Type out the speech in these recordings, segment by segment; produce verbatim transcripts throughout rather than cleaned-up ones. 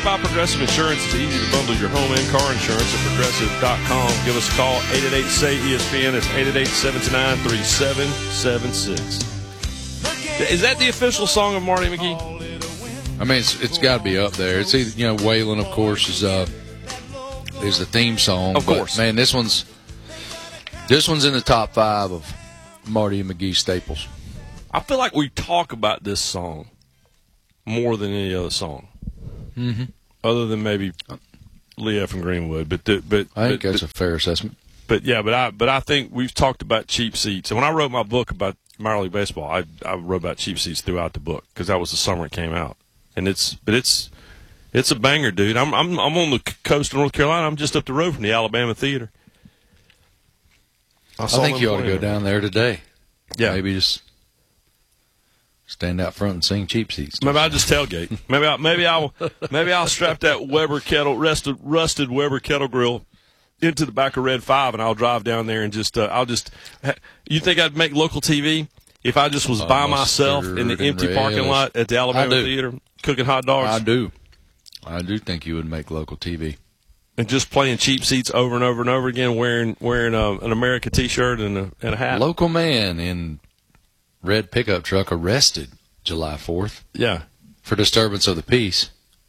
about Progressive Insurance. It's easy to bundle your home and car insurance at progressive dot com. Give us a call, eight eight eight, S A Y, E S P N. It's eight eight eight, seven two nine, three seven seven six. Is that the official song of Marty McGee? I mean, it's it's got to be up there. It's either, you know, Waylon, of course, is uh is the theme song. Of course. But, man, this one's this one's in the top five of Marty McGee staples. I feel like we talk about this song more than any other song, mm-hmm. other than maybe Lee F. and Greenwood. But the, but I think but, that's but, a fair assessment. But yeah, but I but I think we've talked about cheap seats. And when I wrote my book about minor league baseball, I I wrote about cheap seats throughout the book because that was the summer it came out. And it's but it's it's a banger, dude. I'm I'm I'm on the coast of North Carolina. I'm just up the road from the Alabama Theater. I, I think you ought to go down there today. Yeah, maybe just stand out front and sing cheap seats. Maybe I'll just tailgate. maybe I maybe I'll maybe I'll strap that Weber kettle rusted rusted Weber kettle grill into the back of Red Five, and I'll drive down there and just uh, I'll just. You think I'd make local T V if I just was uh, by myself in the empty relish. parking lot at the Alabama Theater cooking hot dogs? I do. I do think you would make local T V. And just playing cheap seats over and over and over again, wearing wearing a, an America T-shirt and a, and a hat. Local man in red pickup truck arrested July fourth. Yeah. For disturbance of the peace.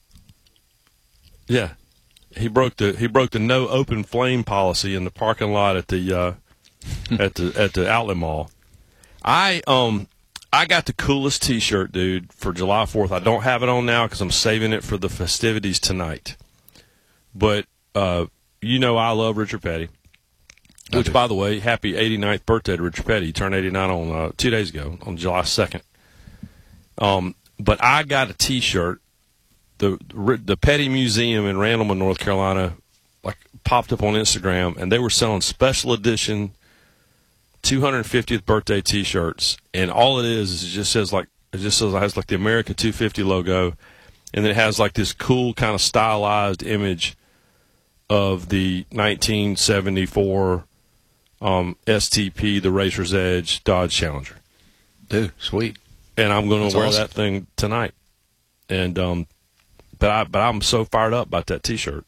Yeah. He broke the he broke the no open flame policy in the parking lot at the uh, at the at the outlet mall. I um I got the coolest T-shirt, dude, for July fourth. I don't have it on now because I'm saving it for the festivities tonight. But uh, you know I love Richard Petty. Which, by the way, happy eighty-ninth birthday to Richard Petty. He turned eighty-nine on uh, two days ago, on July second. Um, but I got a T-shirt. The the Petty Museum in Randleman, North Carolina, like popped up on Instagram, and they were selling special edition two hundred fiftieth birthday T-shirts. And all it is is it just says like it just says it has like the America two fifty logo, and then it has like this cool kind of stylized image of the nineteen seventy-four um, S T P, the Racer's Edge Dodge Challenger. Dude, sweet. And I'm going to wear awesome. that thing tonight. And um, but I but I'm so fired up about that T-shirt.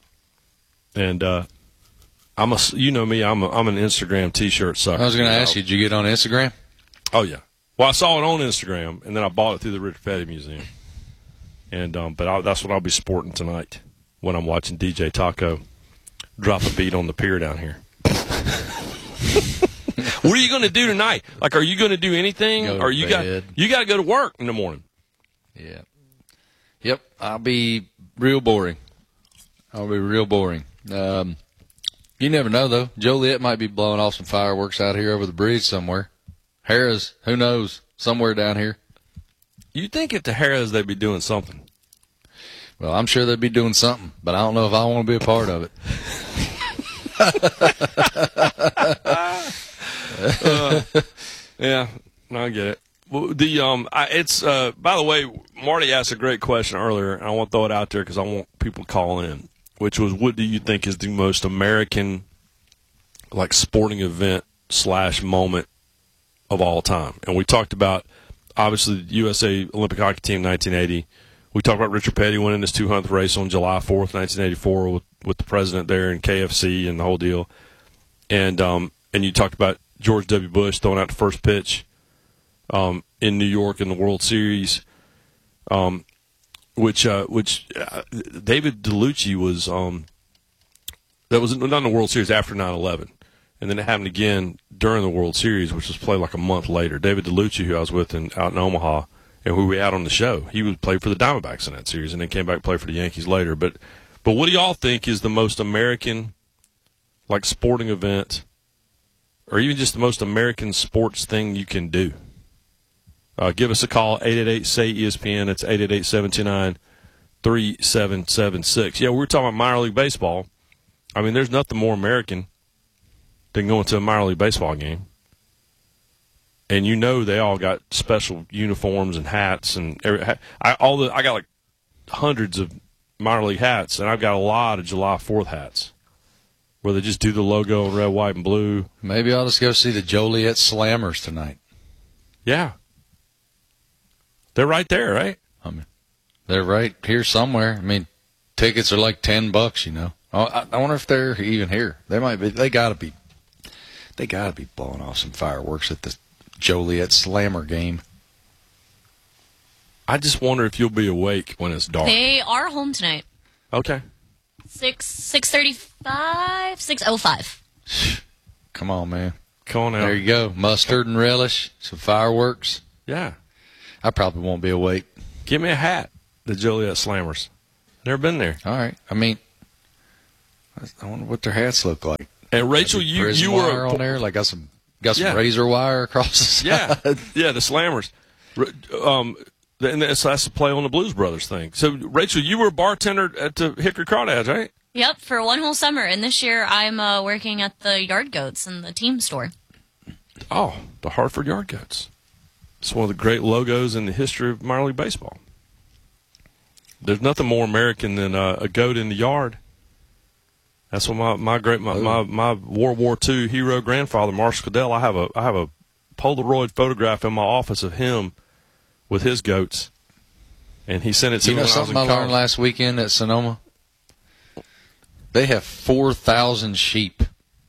And uh, I'm a you know me, I'm a, I'm an Instagram T-shirt sucker. I was going to ask you, did you get on Instagram? Oh yeah. Well, I saw it on Instagram, and then I bought it through the Richard Petty Museum. And um, but I, that's what I'll be sporting tonight when I'm watching D J Taco drop a beat on the pier down here. What are you going to do tonight? Like, are you going to do anything? Go to or you got bed. you got to go to work in the morning? Yeah. Yep. I'll be real boring. I'll be real boring. Um, you never know though. Joliet might be blowing off some fireworks out here over the bridge somewhere. Harrah's, who knows? Somewhere down here. You'd think at the Harrah's they'd be doing something. Well, I'm sure they'd be doing something, but I don't know if I want to be a part of it. uh, yeah, I get it. Well, the um, I, it's uh. By the way, Marty asked a great question earlier, and I want to throw it out there because I want people calling in. Which was, what do you think is the most American, like, sporting event slash moment of all time? And we talked about, obviously, the U S A Olympic hockey team, nineteen eighty. We talked about Richard Petty winning his two hundredth race on July fourth, nineteen eighty-four, with, with the president there and K F C and the whole deal. And um, and you talked about George W. Bush throwing out the first pitch um, in New York in the World Series, um, which uh, which uh, David DeLucci was um, that was not in the World Series after nine eleven. And then it happened again during the World Series, which was played like a month later. David DeLucci, who I was with in, out in Omaha, and who we had on the show, he would play for the Diamondbacks in that series, and then came back and played for the Yankees later. But, but what do y'all think is the most American, like, sporting event, or even just the most American sports thing you can do? Uh, give us a call, eight eight eight, S A Y, E S P N. It's eight eight eight, seven two nine, three seven seven six. Yeah, we were talking about minor league baseball. I mean, there's nothing more American than going to a minor league baseball game. And you know they all got special uniforms and hats and every, I all the I got like hundreds of minor league hats, and I've got a lot of July fourth hats where they just do the logo in red, white, and blue. Maybe I'll just go see the Joliet Slammers tonight. Yeah, they're right there, right? I mean, they're right here somewhere. I mean, tickets are like ten bucks. You know, I, I wonder if they're even here. They might be. They gotta be. They gotta be blowing off some fireworks at the Joliet Slammer game. I just wonder if you'll be awake when it's dark. They are home tonight. Okay. Six six thirty five six oh five. Come on, man. Come on out. There you go. Mustard and relish, some fireworks. Yeah. I probably won't be awake. Give me a hat. The Joliet Slammers. Never been there. All right. I mean, I wonder what their hats look like. And Rachel, you Prison you wire were on there. Like got some got some Yeah. razor wire across the side. Yeah, yeah, the Slammers. Um, and that's, that's the play on the Blues Brothers thing. So, Rachel, you were a bartender at the Hickory Crawdads, right? Yep, for one whole summer. And this year I'm uh, working at the Yard Goats in the team store. Oh, the Hartford Yard Goats. It's one of the great logos in the history of minor league baseball. There's nothing more American than uh, a goat in the yard. That's what my my great my, my my World War Two hero grandfather, Marshall Cadell. I have a I have a Polaroid photograph in my office of him with his goats, and he sent it to You me know when I was something in I college. learned last weekend at Sonoma? They have four thousand sheep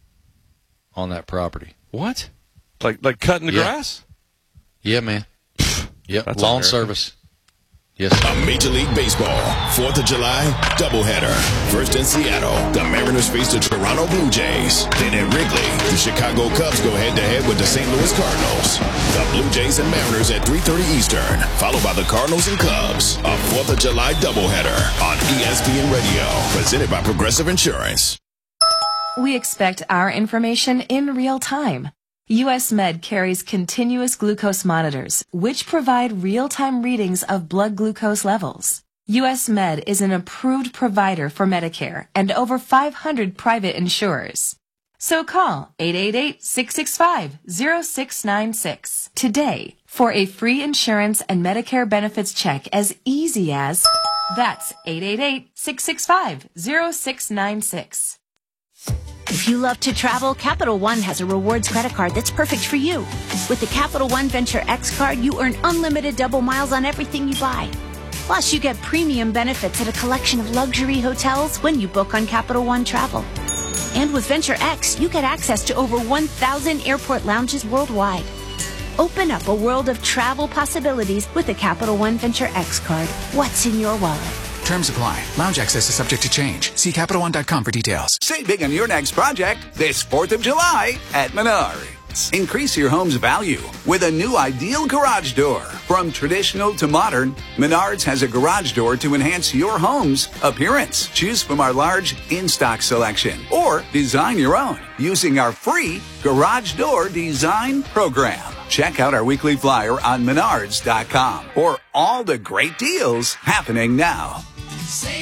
on that property. What? Like like cutting the Yeah. grass? Yeah, man. Yep, That's lawn American. service. Yes, sir. A Major League Baseball fourth of July doubleheader. First in Seattle, the Mariners face the Toronto Blue Jays. Then at Wrigley, the Chicago Cubs go head-to-head with the Saint Louis Cardinals. The Blue Jays and Mariners at three thirty Eastern, followed by the Cardinals and Cubs. A fourth of July doubleheader on E S P N Radio, presented by Progressive Insurance. We expect our information in real time. U S Med carries continuous glucose monitors, which provide real-time readings of blood glucose levels. U S Med is an approved provider for Medicare and over five hundred private insurers. So call eight eight eight, six six five, zero six nine six today for a free insurance and Medicare benefits check as easy as that's eight eight eight, six six five, zero six nine six. If you love to travel, Capital One has a rewards credit card that's perfect for you. With the Capital One Venture X card, you earn unlimited double miles on everything you buy. Plus, you get premium benefits at a collection of luxury hotels when you book on Capital One Travel. And with Venture X, you get access to over one thousand airport lounges worldwide. Open up a world of travel possibilities with the Capital One Venture X card. What's in your wallet? Terms apply. Lounge access is subject to change. See Capital One dot com for details. Save big on your next project this fourth of July at Menards. Increase your home's value with a new ideal garage door. From traditional to modern, Menards has a garage door to enhance your home's appearance. Choose from our large in-stock selection or design your own using our free Garage Door Design Program. Check out our weekly flyer on Menards dot com for all the great deals happening now.